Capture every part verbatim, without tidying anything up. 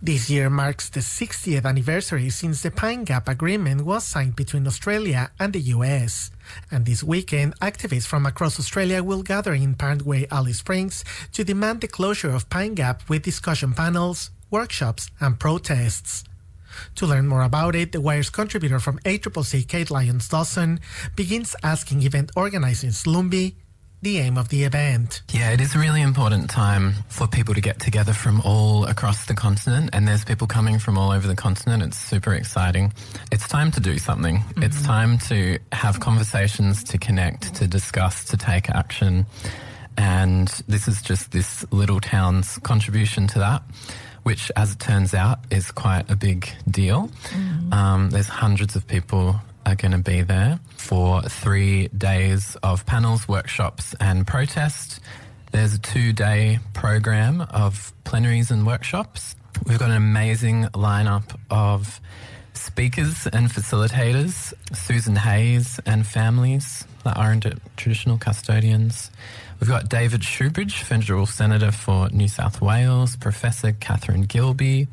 This year marks the sixtieth anniversary since the Pine Gap Agreement was signed between Australia and the U S. And this weekend, activists from across Australia will gather in Parkway, Alice Springs to demand the closure of Pine Gap with discussion panels, workshops and protests. To learn more about it, The Wire's contributor from A C C C, Kate Lyons-Dawson, begins asking event organisers Lumbi the aim of the event. Yeah, it is a really important time for people to get together from all across the continent, and there's people coming from all over the continent. It's super exciting. It's time to do something. Mm-hmm. It's time to have conversations, to connect, to discuss, to take action. And this is just this little town's contribution to that, which, as it turns out, is quite a big deal. Mm-hmm. Um, there's hundreds of people are going to be there for three days of panels, workshops and protest. There's a two-day program of plenaries and workshops. We've got an amazing lineup of speakers and facilitators, Susan Hayes and families, the Arrendit traditional custodians. We've got David Shoebridge, Federal Senator for New South Wales, Professor Catherine Gilby,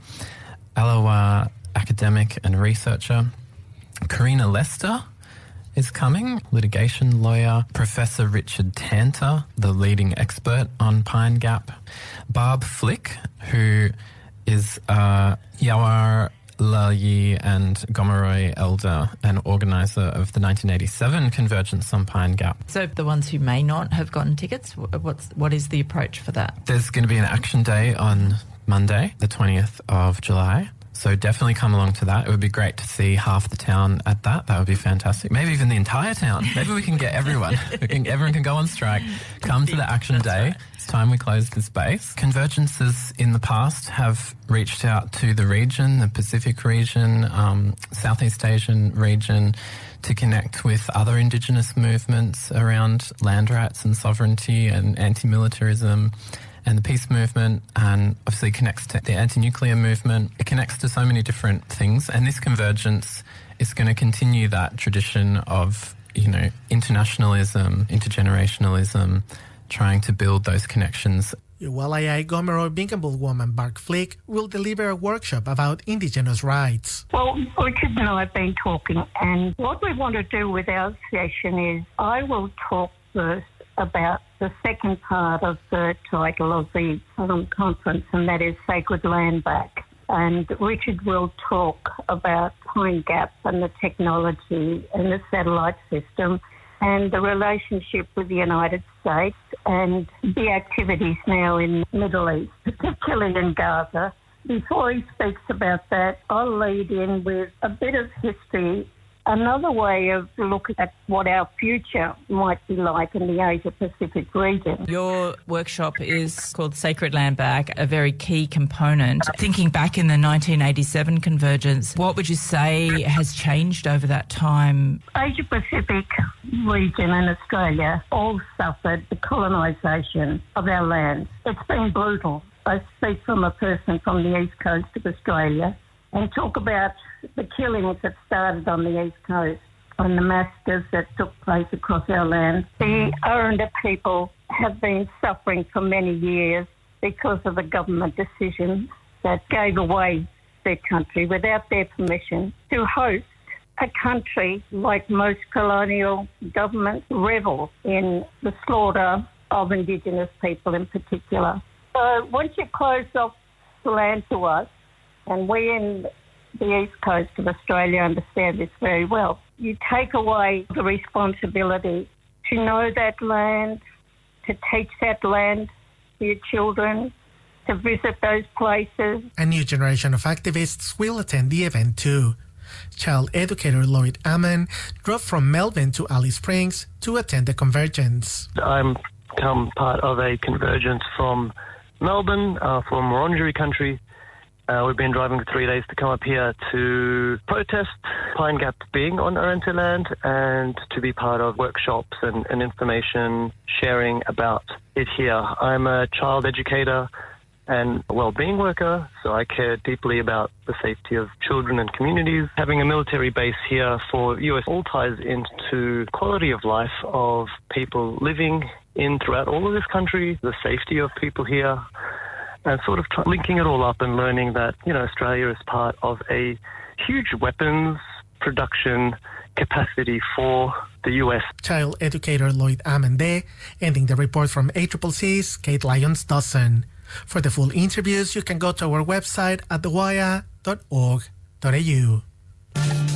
Alawa academic and researcher. Karina Lester is coming, litigation lawyer. Professor Richard Tanter, the leading expert on Pine Gap. Barb Flick, who is a Yawar Layi and Gomeroi elder and organiser of the nineteen eighty-seven Convergence on Pine Gap. So the ones who may not have gotten tickets, what's, what is the approach for that? There's going to be an action day on Monday, the twentieth of July. So definitely come along to that. It would be great to see half the town at that. That would be fantastic. Maybe even the entire town. Maybe we can get everyone. We can, everyone can go on strike. Come to the action day. It's time we close the space. Convergences in the past have reached out to the region, the Pacific region, um, Southeast Asian region, to connect with other Indigenous movements around land rights and sovereignty and anti-militarism and the peace movement, and obviously connects to the anti-nuclear movement. It connects to so many different things, and this convergence is going to continue that tradition of, you know, internationalism, intergenerationalism, trying to build those connections. Uwalaya Gomeroi Bingamble woman Barb Flick will deliver a workshop about Indigenous rights. Well, Richard and I have been talking, and what we want to do with our session is I will talk first about the second part of the title of the um, conference, and that is Sacred Land Back. And Richard will talk about Pine Gap and the technology and the satellite system and the relationship with the United States and the activities now in the Middle East, particularly in Gaza. Before he speaks about that, I'll lead in with a bit of history, another way of looking at what our future might be like in the Asia-Pacific region. Your workshop is called Sacred Land Back, a very key component. Thinking back in the nineteen eighty-seven Convergence, what would you say has changed over that time? Asia-Pacific region and Australia all suffered the colonisation of our land. It's been brutal. I speak from a person from the east coast of Australia and talk about the killings that started on the east coast and the massacres that took place across our land. The Arrendit people have been suffering for many years because of a government decision that gave away their country without their permission to host a country like most colonial governments revel in the slaughter of Indigenous people in particular. So once you close off the land to us, and we in the east coast of Australia understand this very well, you take away the responsibility to know that land, to teach that land to your children, to visit those places. A new generation of activists will attend the event too. Child educator Lloyd Ammon drove from Melbourne to Alice Springs to attend the convergence. I'm become part of a convergence from Melbourne, uh, from Wurundjeri country. Uh, we've been driving for three days to come up here to protest Pine Gap being on Arrendit land and to be part of workshops and, and information sharing about it here. I'm a child educator and a well-being worker, so I care deeply about the safety of children and communities. Having a military base here for U S all ties into quality of life of people living in throughout all of this country, the safety of people here, and sort of try- linking it all up and learning that, you know, Australia is part of a huge weapons production capacity for the U S. Child educator Lloyd Amende, ending the report from A C C C's Kate Lyons-Dawson. For the full interviews, you can go to our website at the wire dot org dot a u.